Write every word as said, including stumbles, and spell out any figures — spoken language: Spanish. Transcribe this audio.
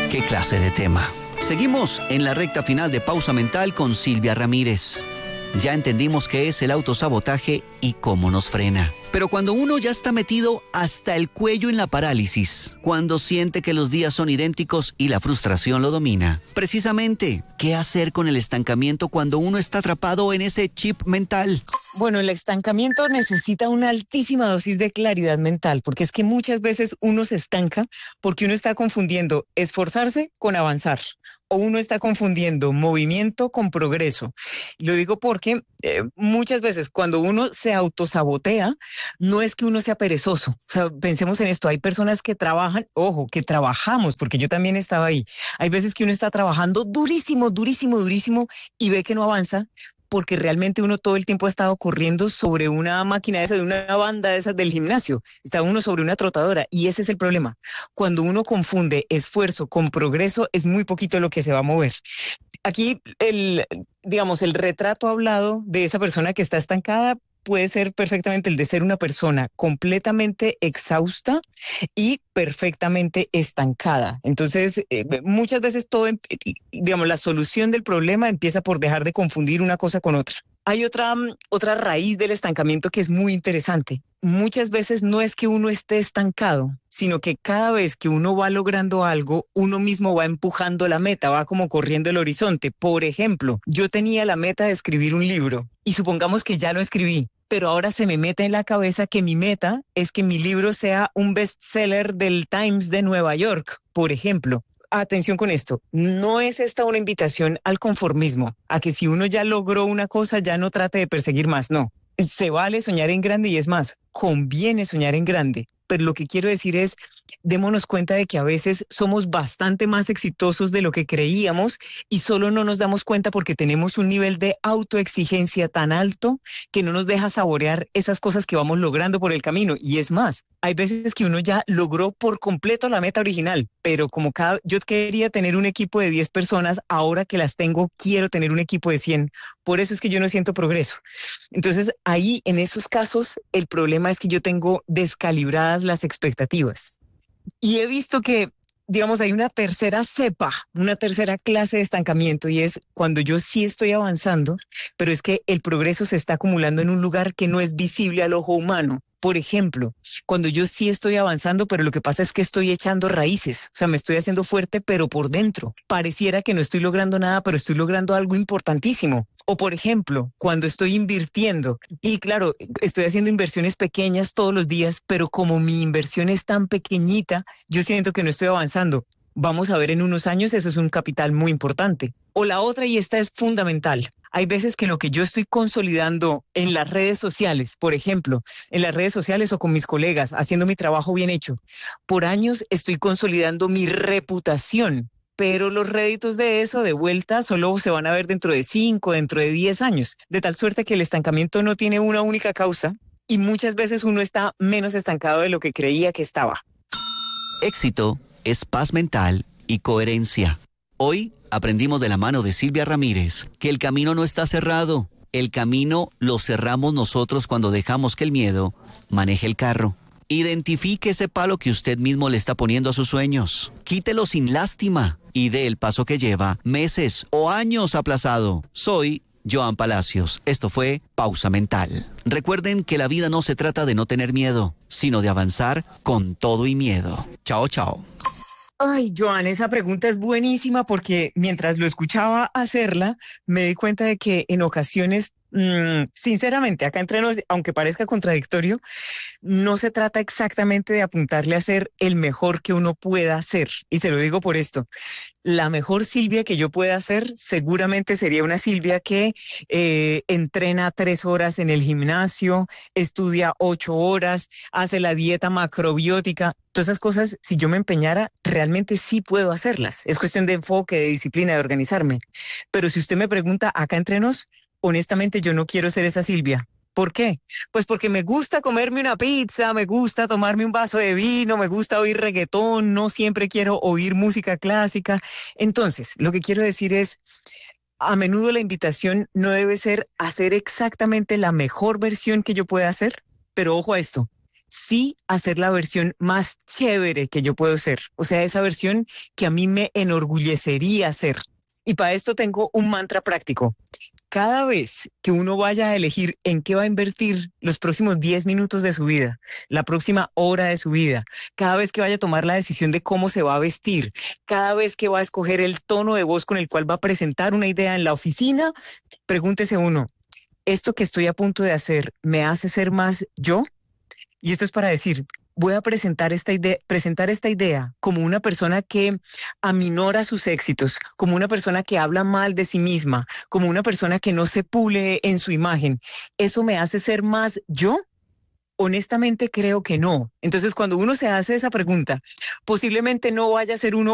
¿Qué clase de tema? Seguimos en la recta final de Pausa Mental con Silvia Ramírez. Ya entendimos qué es el autosabotaje y cómo nos frena. Pero cuando uno ya está metido hasta el cuello en la parálisis, cuando siente que los días son idénticos y la frustración lo domina, precisamente, ¿qué hacer con el estancamiento cuando uno está atrapado en ese chip mental? Bueno, el estancamiento necesita una altísima dosis de claridad mental, porque es que muchas veces uno se estanca porque uno está confundiendo esforzarse con avanzar, o uno está confundiendo movimiento con progreso. Y lo digo porque eh, muchas veces cuando uno se autosabotea, no es que uno sea perezoso. O sea, pensemos en esto, hay personas que trabajan, ojo, que trabajamos, porque yo también estaba ahí. Hay veces que uno está trabajando durísimo, durísimo, durísimo y ve que no avanza, porque realmente uno todo el tiempo ha estado corriendo sobre una máquina esa, de una banda de esas del gimnasio. Está uno sobre una trotadora y ese es el problema. Cuando uno confunde esfuerzo con progreso, es muy poquito lo que se va a mover. Aquí, el, digamos, el retrato hablado de esa persona que está estancada puede ser perfectamente el de ser una persona completamente exhausta y perfectamente estancada. Entonces, eh, muchas veces todo, digamos, la solución del problema empieza por dejar de confundir una cosa con otra. Hay otra, otra raíz del estancamiento que es muy interesante. Muchas veces no es que uno esté estancado, sino que cada vez que uno va logrando algo, uno mismo va empujando la meta, va como corriendo el horizonte. Por ejemplo, yo tenía la meta de escribir un libro y supongamos que ya lo escribí, pero ahora se me mete en la cabeza que mi meta es que mi libro sea un bestseller del Times de Nueva York, por ejemplo. Atención con esto, no es esta una invitación al conformismo, a que si uno ya logró una cosa ya no trate de perseguir más, no. Se vale soñar en grande y es más, conviene soñar en grande. Pero lo que quiero decir es, démonos cuenta de que a veces somos bastante más exitosos de lo que creíamos y solo no nos damos cuenta porque tenemos un nivel de autoexigencia tan alto que no nos deja saborear esas cosas que vamos logrando por el camino. Y es más, hay veces que uno ya logró por completo la meta original, pero como cada, yo quería tener un equipo de diez personas, ahora que las tengo, quiero tener un equipo de cien. Por eso es que yo no siento progreso. Entonces, ahí, en esos casos, el problema es que yo tengo descalibradas las expectativas. Y he visto que, digamos, hay una tercera cepa, una tercera clase de estancamiento, y es cuando yo sí estoy avanzando, pero es que el progreso se está acumulando en un lugar que no es visible al ojo humano. Por ejemplo, cuando yo sí estoy avanzando, pero lo que pasa es que estoy echando raíces, o sea, me estoy haciendo fuerte, pero por dentro. Pareciera que no estoy logrando nada, pero estoy logrando algo importantísimo. O por ejemplo, cuando estoy invirtiendo, y claro, estoy haciendo inversiones pequeñas todos los días, pero como mi inversión es tan pequeñita, yo siento que no estoy avanzando. Vamos a ver en unos años, eso es un capital muy importante. O la otra, y esta es fundamental, hay veces que lo que yo estoy consolidando en las redes sociales, por ejemplo, en las redes sociales o con mis colegas, haciendo mi trabajo bien hecho, por años estoy consolidando mi reputación, pero los réditos de eso de vuelta solo se van a ver dentro de cinco, dentro de diez años, de tal suerte que el estancamiento no tiene una única causa y muchas veces uno está menos estancado de lo que creía que estaba. Éxito es paz mental y coherencia. Hoy aprendimos de la mano de Silvia Ramírez que el camino no está cerrado. El camino lo cerramos nosotros cuando dejamos que el miedo maneje el carro. Identifique ese palo que usted mismo le está poniendo a sus sueños. Quítelo sin lástima y dé el paso que lleva meses o años aplazado. Soy Joan Palacios. Esto fue Pausa Mental. Recuerden que la vida no se trata de no tener miedo, sino de avanzar con todo y miedo. Chao, chao. Ay, Joan, esa pregunta es buenísima porque mientras lo escuchaba hacerla, me di cuenta de que en ocasiones, mmm, sinceramente, acá entre nos, aunque parezca contradictorio, no se trata exactamente de apuntarle a ser el mejor que uno pueda ser. Y se lo digo por esto. La mejor Silvia que yo pueda ser seguramente sería una Silvia que eh, entrena tres horas en el gimnasio, estudia ocho horas, hace la dieta macrobiótica. Todas esas cosas, si yo me empeñara, realmente sí puedo hacerlas. Es cuestión de enfoque, de disciplina, de organizarme. Pero si usted me pregunta acá entre nos, honestamente yo no quiero ser esa Silvia. ¿Por qué? Pues porque me gusta comerme una pizza, me gusta tomarme un vaso de vino, me gusta oír reggaetón, no siempre quiero oír música clásica. Entonces, lo que quiero decir es, a menudo la invitación no debe ser hacer exactamente la mejor versión que yo pueda hacer, pero ojo a esto, sí a ser la versión más chévere que yo puedo ser. O sea, esa versión que a mí me enorgullecería ser. Y para esto tengo un mantra práctico. Cada vez que uno vaya a elegir en qué va a invertir los próximos diez minutos de su vida, la próxima hora de su vida, cada vez que vaya a tomar la decisión de cómo se va a vestir, cada vez que va a escoger el tono de voz con el cual va a presentar una idea en la oficina, pregúntese uno, ¿esto que estoy a punto de hacer me hace ser más yo? Y esto es para decir, voy a presentar esta idea, presentar esta idea como una persona que aminora sus éxitos, como una persona que habla mal de sí misma, como una persona que no se pule en su imagen. ¿Eso me hace ser más yo? Honestamente creo que no. Entonces, cuando uno se hace esa pregunta, posiblemente no vaya a ser uno